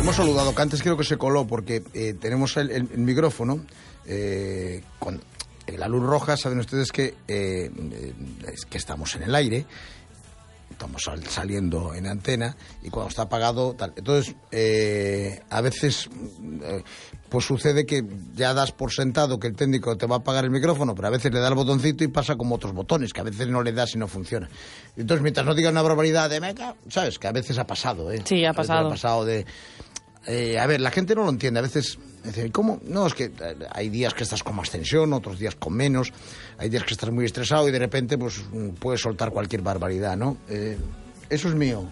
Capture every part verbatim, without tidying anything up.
hemos saludado, que antes creo que se coló, porque eh, tenemos el, el, el micrófono eh, con la luz roja. Saben ustedes que, eh, es que estamos en el aire, estamos sal, saliendo en antena, y cuando está apagado tal. Entonces eh, a veces eh, pues sucede que ya das por sentado que el técnico te va a apagar el micrófono, pero a veces le da el botoncito y pasa como otros botones, que a veces no le das y no funciona. Entonces, mientras no digas una barbaridad de meca, sabes que a veces ha pasado, ¿eh? Sí, ha pasado. Ha pasado de... Eh, a ver, la gente no lo entiende. A veces dice, ¿cómo? No, es que hay días que estás con más tensión, otros días con menos. Hay días que estás muy estresado y de repente pues puedes soltar cualquier barbaridad, ¿no? Eh, eso es mío.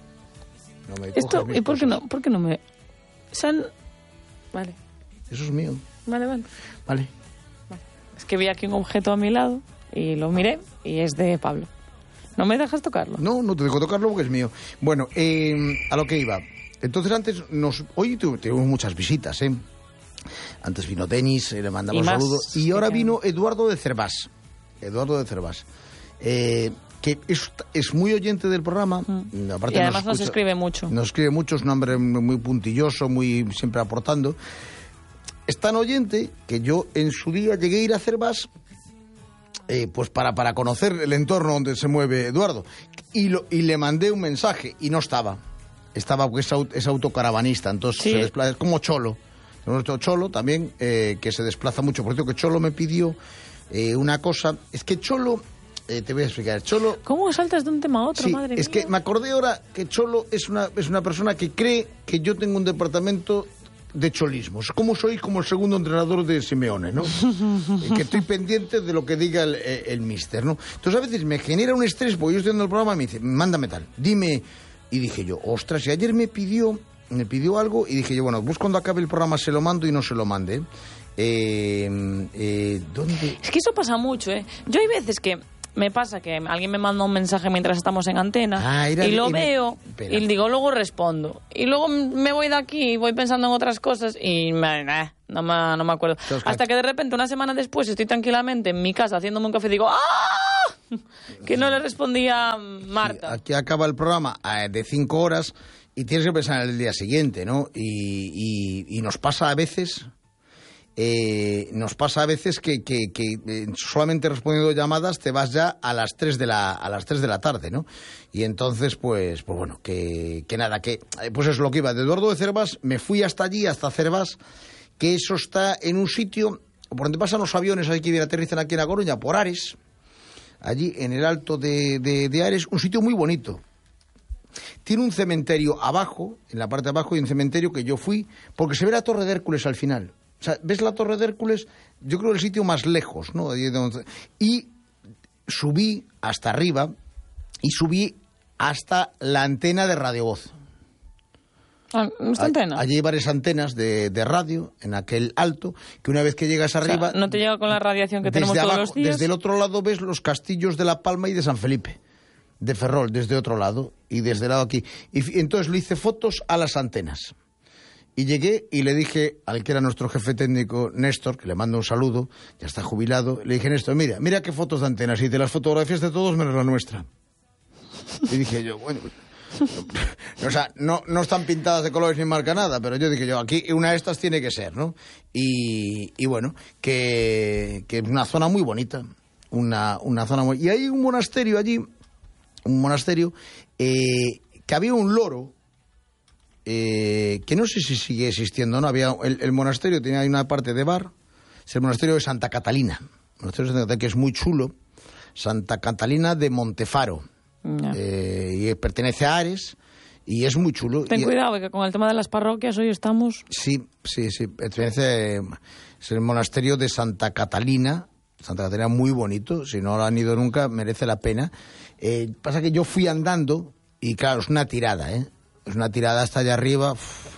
No me Esto, ¿y por qué cosas. no? ¿Por qué no me...? San... Vale. Eso es mío. Vale, vale. Vale. Vale. Es que vi aquí un objeto a mi lado y lo miré y es de Pablo. ¿No me dejas tocarlo? No, no te dejo tocarlo porque es mío. Bueno, eh, a lo que iba. Entonces antes, nos hoy tuvimos muchas visitas, ¿eh? Antes vino Denis, eh, le mandamos saludos. Y ahora vino Eduardo de Cervás. Eduardo de Cervás. Eh, que es, es muy oyente del programa. Mm. Aparte y además nos, escucha, nos escribe mucho. Nos escribe mucho, es un hombre muy puntilloso, muy siempre aportando. Es tan oyente que yo en su día llegué a ir a Cervás eh, pues para, para conocer el entorno donde se mueve Eduardo. Y, lo, y le mandé un mensaje y no estaba. Estaba, porque es, aut, es autocaravanista, entonces sí. se desplaza, es como Cholo. Nuestro Cholo también, eh, que se desplaza mucho. Por cierto, que Cholo me pidió eh, una cosa. Es que Cholo, eh, te voy a explicar. Cholo... ¿Cómo saltas de un tema a otro, sí, madre es mía? que me acordé ahora que Cholo es una, es una persona que cree que yo tengo un departamento de cholismo. Como soy como el segundo entrenador de Simeone, ¿no? Que estoy pendiente de lo que diga el, el míster, ¿no? Entonces a veces me genera un estrés, porque yo estoy en el programa y me dice, mándame tal, dime... Y dije yo, ostras, y ayer me pidió, me pidió algo, y dije yo, bueno, pues cuando acabe el programa se lo mando y no se lo mande. Eh, eh, ¿Dónde? Es que eso pasa mucho, ¿eh? Yo hay veces que me pasa que alguien me manda un mensaje mientras estamos en antena, ah, era, y lo y veo, me... y digo, luego respondo. Y luego me voy de aquí y voy pensando en otras cosas y me, eh, no, me, no me acuerdo. Entonces, Hasta que de repente, una semana después, estoy tranquilamente en mi casa haciéndome un café y digo, ¡ah! Que no le respondía Marta. Sí, aquí acaba el programa eh, de cinco horas y tienes que pensar en el día siguiente, ¿no? Y, y, y nos pasa a veces... Eh, nos pasa a veces que, que, que eh, solamente respondiendo llamadas te vas ya a las tres de la a las tres de la tarde, ¿no? Y entonces pues pues bueno, que, que nada, que pues es lo que iba de Eduardo de Cervás, me fui hasta allí, hasta Cervás, que eso está en un sitio por donde pasan los aviones aquí que aterrizan aquí en A Coruña, por Ares, allí en el alto de, de, de Ares, un sitio muy bonito. Tiene un cementerio abajo, en la parte de abajo hay un cementerio que yo fui, porque se ve la Torre de Hércules al final. O sea, ves la Torre de Hércules, yo creo el sitio más lejos, ¿no? Y subí hasta arriba y subí hasta la antena de Radio Voz. Ah, ¿esta antena? Allí hay varias antenas de, de radio en aquel alto, que una vez que llegas arriba... O sea, ¿no te llega con la radiación que tenemos abajo, todos los días? Desde el otro lado ves los castillos de La Palma y de San Felipe, de Ferrol, desde otro lado, y desde el lado aquí. Y entonces le hice fotos a las antenas. Y llegué y le dije al que era nuestro jefe técnico, Néstor, que le mando un saludo, ya está jubilado, le dije, Néstor, mira, mira qué fotos de antenas, y de las fotografías de todos menos la nuestra. Y dije yo, bueno, no, o sea, no, no están pintadas de colores ni marca nada, pero yo dije yo, aquí una de estas tiene que ser, ¿no? Y, y bueno, que, que es una zona muy bonita, una, una zona muy... Y hay un monasterio allí, un monasterio, eh, que había un loro, Eh, que no sé si sigue existiendo, ¿no? Había el, el monasterio tenía una parte de bar, es el monasterio de Santa Catalina, el monasterio de Santa Catalina, que es muy chulo, Santa Catalina de Montefaro, no. eh, y pertenece a Ares y es muy chulo. Ten y, cuidado, que con el tema de las parroquias hoy estamos... Sí, sí, sí, pertenece, es el monasterio de Santa Catalina, Santa Catalina muy bonito, si no lo han ido nunca merece la pena. Eh, pasa que yo fui andando y claro, es una tirada, ¿eh? Es una tirada hasta allá arriba uff,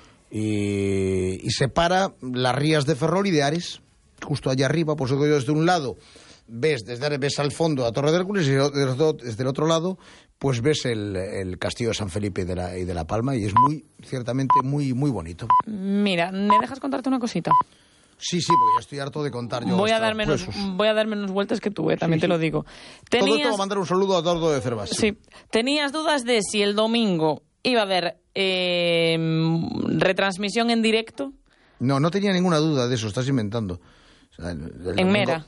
y, y separa las rías de Ferrol y de Ares, justo allá arriba. Pues desde un lado ves desde Ares, ves al fondo la Torre de Hércules y desde el otro lado pues ves el, el castillo de San Felipe y de, la, y de La Palma, y es muy, ciertamente muy, muy bonito. Mira, ¿me dejas contarte una cosita? Sí, sí, porque ya estoy harto de contar yo. Voy a dar menos, voy a dar menos vueltas que tú, eh, también sí, te sí. lo digo. Tenías... Todo esto va a mandar un saludo a Eduardo de Cervás. Sí. sí, tenías dudas de si el domingo iba a haber eh, retransmisión en directo. No, no tenía ninguna duda de eso, estás inventando. O sea, el, el en domingo... Mera.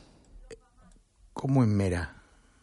¿Cómo en Mera?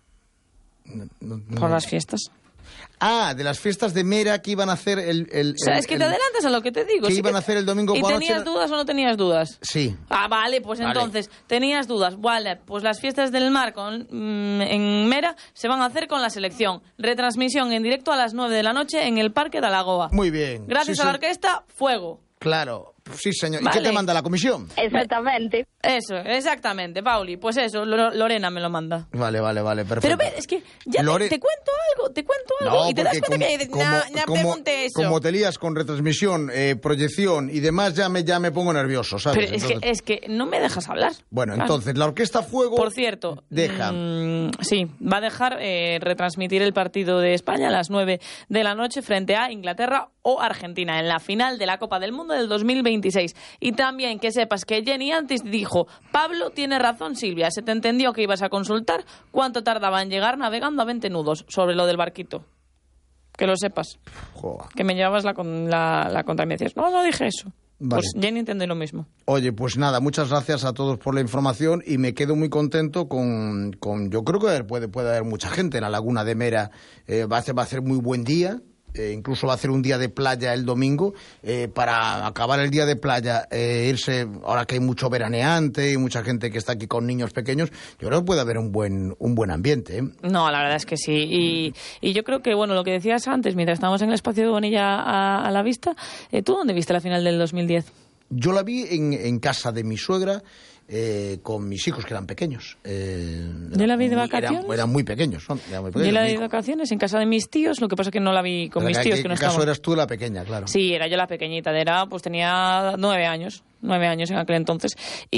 No, no, no. Por las fiestas. Ah, de las fiestas de Mera que iban a hacer el... el o sea, el, es que el, te adelantas a lo que te digo. Que sí iban que... a hacer el domingo ¿Y por la tenías noche... dudas o no tenías dudas? Sí. Ah, vale, pues vale. entonces, tenías dudas. Vale, pues las fiestas del mar con, mmm, en Mera se van a hacer con la selección. Retransmisión en directo a las nueve de la noche en el Parque de Alagoa. Muy bien. Gracias sí, a la sí. orquesta, fuego. Claro, sí, señor. Vale. ¿Y qué te manda la comisión? Exactamente. Eso, exactamente, Pauli. Pues eso, Lo- Lorena me lo manda. Vale, vale, vale, perfecto. Pero ve, es que ya Lore... te, te cuento algo, te cuento algo No, y te das porque cuenta como, que dices, como, nah, ya como, pregunté eso. como te lías con retransmisión, eh, proyección y demás, ya me, ya me pongo nervioso, ¿sabes? Pero es, entonces... que, es que no me dejas hablar. Bueno, Claro. entonces, la Orquesta Fuego... Por cierto, deja... Mmm, sí, va a dejar eh, retransmitir el partido de España a las nueve de la noche frente a Inglaterra o Argentina en la final de la Copa del Mundo del dos mil veintiséis. Y también que sepas que Jenny antes dijo, Pablo tiene razón, Silvia, se te entendió que ibas a consultar cuánto tardaba en llegar navegando a veinte nudos sobre lo del barquito. Que lo sepas. Joder. Que me llevabas la, con, la, la contra y me decías, no, no dije eso. Vale. Pues Jenny entiende lo mismo. Oye, pues nada, muchas gracias a todos por la información y me quedo muy contento con... con yo creo que puede, puede haber mucha gente en la Laguna de Mera. Eh, va, a ser, va a ser muy buen día. Eh, incluso va a hacer un día de playa el domingo, eh, para acabar el día de playa, eh, irse, ahora que hay mucho veraneante y mucha gente que está aquí con niños pequeños, yo creo que puede haber un buen un buen ambiente, ¿eh? No, la verdad es que sí. Y, y yo creo que, bueno, lo que decías antes, mientras estábamos en el espacio de Bonilla a, a la vista, eh, ¿tú dónde viste la final del dos mil diez? Yo la vi en, en casa de mi suegra, eh, con mis hijos que eran pequeños. Eh, ¿Yo la vi de muy, vacaciones? Eran, eran muy pequeños, ¿no? Eran muy pequeños. Yo la vi Mi de hijo. vacaciones en casa de mis tíos, lo que pasa es que no la vi con Pero mis ¿en tíos qué que no caso estaban. eras tú la pequeña, claro? Sí, era yo la pequeñita, era, pues tenía nueve años, nueve años en aquel entonces.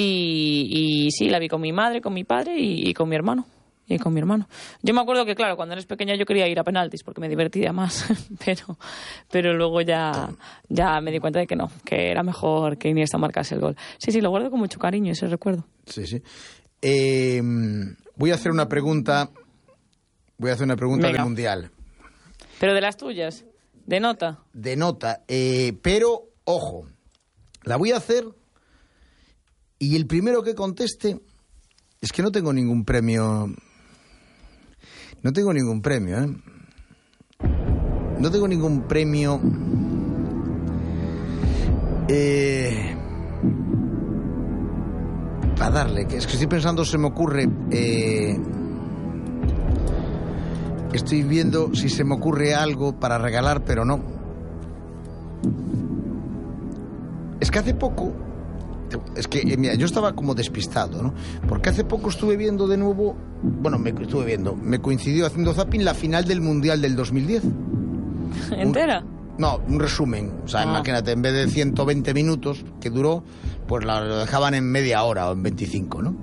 Y, y sí, la vi con mi madre, con mi padre y, y con mi hermano. Y con mi hermano. Yo me acuerdo que, claro, cuando eres pequeña yo quería ir a penaltis porque me divertía más, pero pero luego ya, ya me di cuenta de que no, que era mejor que Iniesta marcase el gol. Sí, sí, lo guardo con mucho cariño ese recuerdo. Sí, sí. Eh, voy a hacer una pregunta, voy a hacer una pregunta Venga. del Mundial. Pero de las tuyas, de nota. De nota, eh, pero, ojo, la voy a hacer y el primero que conteste, es que no tengo ningún premio... No tengo ningún premio, ¿eh? No tengo ningún premio... Eh... Para darle, que es que estoy pensando, se me ocurre... Eh... Estoy viendo si se me ocurre algo para regalar, pero no. Es que hace poco... Es que, eh, mira, yo estaba como despistado, ¿no? Porque hace poco estuve viendo de nuevo... Bueno, me estuve viendo... Me coincidió haciendo zapping la final del Mundial del dos mil diez. ¿Entera? Un, no, un resumen. O sea, Ah. imagínate, en vez de ciento veinte minutos que duró, pues la, lo dejaban en media hora o en veinticinco, ¿no?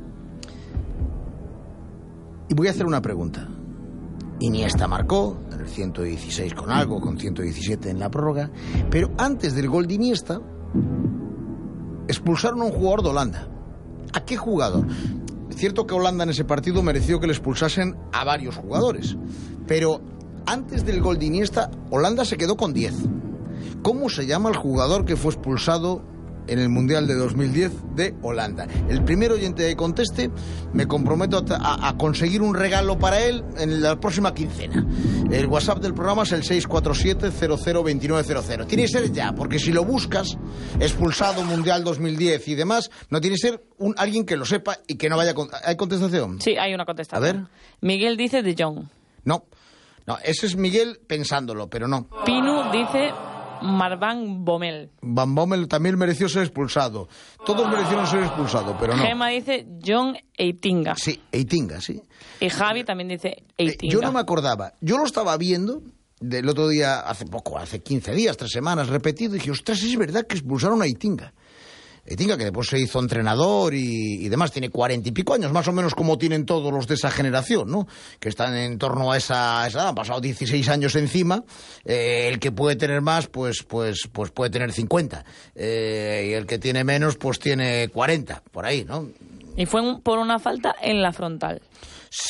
Y voy a hacer una pregunta. Iniesta marcó en el ciento dieciséis con algo, con ciento diecisiete en la prórroga. Pero antes del gol de Iniesta... expulsaron a un jugador de Holanda. ¿A qué jugador? Es cierto que Holanda en ese partido mereció que le expulsasen a varios jugadores, pero antes del gol de Iniesta, Holanda se quedó con diez. ¿Cómo se llama el jugador que fue expulsado en el Mundial de dos mil diez de Holanda? El primer oyente que conteste, me comprometo a, a conseguir un regalo para él en la próxima quincena. El WhatsApp del programa es el seis cuatro siete cero cero dos nueve cero cero. Tiene que ser ya, porque si lo buscas, expulsado Mundial dos mil diez y demás, no tiene que ser un, alguien que lo sepa y que no vaya... Con... ¿Hay contestación? Sí, hay una contestación. A ver. Miguel dice De Jong. No, no, ese es Miguel pensándolo, pero no. Pinu dice Marván Bommel. Van Bommel también mereció ser expulsado. Todos merecieron ser expulsados, pero no. Gema dice John Eitinga. Sí, Eitinga, sí. Y Javi también dice Eh, Eitinga. yo no me acordaba. Yo lo estaba viendo del otro día, hace poco, hace quince días, tres semanas, repetido, y dije, ostras, es verdad que expulsaron a Eitinga. Eitinga, que después se hizo entrenador y, y demás, tiene cuarenta y pico años, más o menos como tienen todos los de esa generación, ¿no? Que están en torno a esa, a esa edad, han pasado dieciséis años encima, eh, el que puede tener más, pues, pues, pues puede tener cincuenta, eh, y el que tiene menos, pues tiene cuarenta, por ahí, ¿no? Y fue un- por una falta en la frontal. Sí,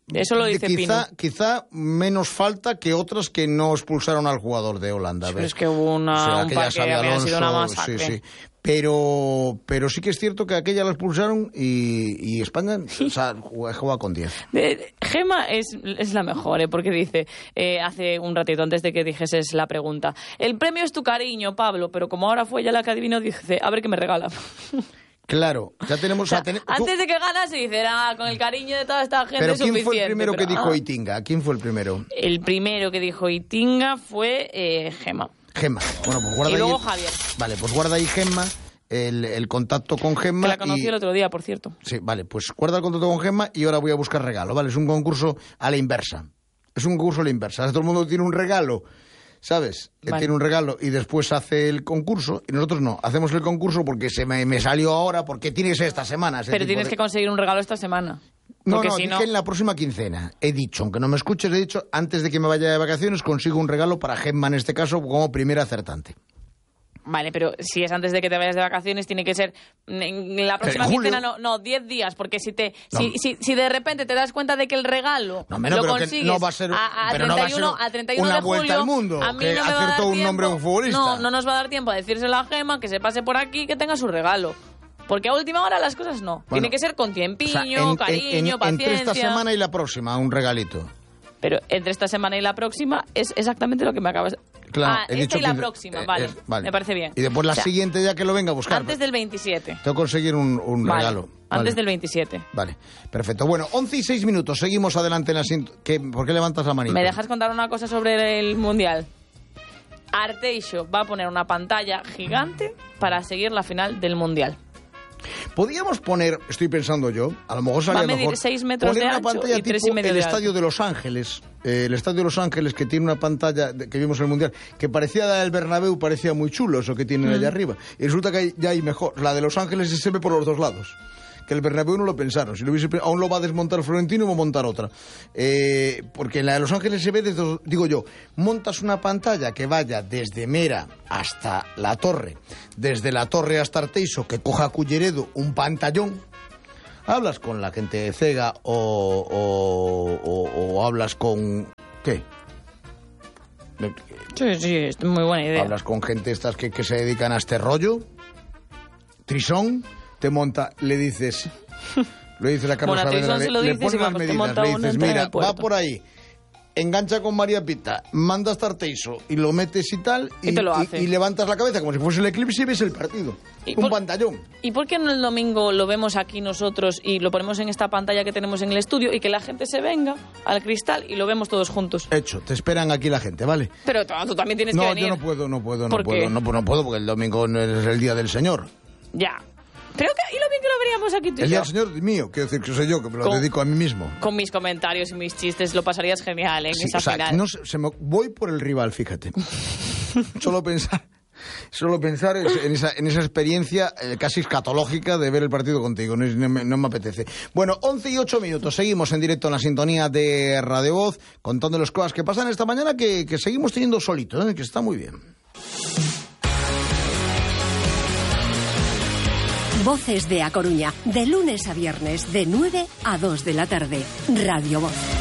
Eso lo dice quizá, Pino. Quizá menos falta que otras que no expulsaron al jugador de Holanda. Sí, es que hubo una, o sea, un par que había sido una masacre. Sí, sí. Pero, pero sí que es cierto que aquella la expulsaron y, y España o sea, juega con diez. Gemma es, es la mejor, ¿eh? Porque dice, eh, hace un ratito antes de que dijeses la pregunta, el premio es tu cariño, Pablo, pero como ahora fue ella la que adivinó, dice, a ver qué me regala. Claro, ya tenemos... O sea, ten... Antes de que ganas se dice, ah, con el cariño de toda esta gente pero es ¿quién suficiente. fue el primero pero, que dijo ah, Itinga? ¿Quién fue el primero? El primero que dijo Itinga fue eh, Gemma. Gemma. Bueno, pues guarda y luego ahí... Javier. Vale, pues guarda ahí Gemma, el, el contacto con Gemma. Que la conocí y... el otro día, por cierto. Sí, vale, pues guarda el contacto con Gemma y ahora voy a buscar regalo, ¿vale? Es un concurso a la inversa. Es un concurso a la inversa. Todo el mundo tiene un regalo, ¿sabes? Vale. Tiene un regalo y después hace el concurso y nosotros no. Hacemos el concurso porque se me, me salió ahora, porque tiene que ser esta semana. Pero tienes de... que conseguir un regalo esta semana. No, no, si dije no... en la próxima quincena. He dicho, aunque no me escuches, he dicho, antes de que me vaya de vacaciones consigo un regalo para Gemma, en este caso, como primera acertante. Vale, pero si es antes de que te vayas de vacaciones, tiene que ser en la próxima quincena, no, no, diez días, porque si te no. si, si, si de repente te das cuenta de que el regalo no, menos, lo pero consigues que no va a ser, a, a pero treinta y uno, no va a ser a treinta y uno una de julio, vuelta al mundo, a mí que no me va a dar acertó un tiempo, nombre de un futbolista. No, no nos va a dar tiempo a decírselo a Gemma, que se pase por aquí y que tenga su regalo. Porque a última hora las cosas no. Bueno, tiene que ser con tiempiño, o sea, en, en, cariño, en, paciencia. Entre esta semana y la próxima, un regalito. Pero entre esta semana y la próxima es exactamente lo que me acabas de... Claro, ah, he esta dicho y la que, próxima, eh, vale, es, vale. Me parece bien. Y después la o sea, siguiente ya que lo venga a buscar. Antes del veintisiete. Tengo que conseguir un, un vale, regalo. Vale. Antes del veintisiete. Vale, perfecto. Bueno, once y seis minutos, seguimos adelante en la... ¿Qué, ¿Por qué levantas la manita? ¿Me dejas contar una cosa sobre el Mundial? Arteixo va a poner una pantalla gigante para seguir la final del Mundial. Podríamos poner, estoy pensando yo, a lo mejor salía va a medir mejor, seis metros poner de una ancho pantalla y tres tipo y medio el de Estadio alto. de Los Ángeles, eh, el Estadio de Los Ángeles que tiene una pantalla de, que vimos en el Mundial, que parecía la del Bernabéu, parecía muy chulo eso que tienen mm. allá arriba. Y resulta que hay, ya hay mejor, la de Los Ángeles se ve por los dos lados. Que el Bernabéu no lo pensaron. Si lo hubiese, aún lo va a desmontar Florentino y va a montar otra. Eh, porque en la de Los Ángeles se ve desde, digo yo, montas una pantalla que vaya desde Mera hasta la Torre, desde la Torre hasta Arteixo, que coja a Culleredo un pantallón. Hablas con la gente de Cega o, o, o, o hablas con... ¿Qué? Sí, sí, es muy buena idea. Hablas con gente estas que, que se dedican a este rollo. Trisón. Te monta, le dices, le dice la Carlos bueno, Saavedra, le, le pones las pues medidas, le dices, mira, va por ahí, engancha con María Pita, manda hasta Arteixo y lo metes y tal, y, y, te lo hace. y, y levantas la cabeza como si fuese el eclipse y ves el partido. Un por, pantallón. ¿Y por qué no el domingo lo vemos aquí nosotros y lo ponemos en esta pantalla que tenemos en el estudio y que la gente se venga al cristal y lo vemos todos juntos? Hecho, te esperan aquí la gente, ¿vale? Pero tú también tienes no, que venir. No, yo no puedo, no puedo, no ¿Por puedo, qué? no, no puedo porque el domingo no es el día del Señor. Ya. Pero que, y lo bien que lo veríamos aquí tú y el yo. día del Señor mío, quiero decir que soy yo, que me lo con, dedico a mí mismo. Con mis comentarios y mis chistes lo pasarías genial, ¿eh? En sí, esa o sea, final. No, se me, voy por el rival, fíjate. Solo pensar... Solo pensar en esa, en esa experiencia eh, casi escatológica de ver el partido contigo, no, no, me, no me apetece. Bueno, once y ocho minutos, seguimos en directo en la sintonía de Radio Voz, contando las cosas que pasan esta mañana, que, que seguimos teniendo solito, ¿eh? Que está muy bien. Voces de A Coruña, de lunes a viernes, de nueve a dos de la tarde. Radio Voz.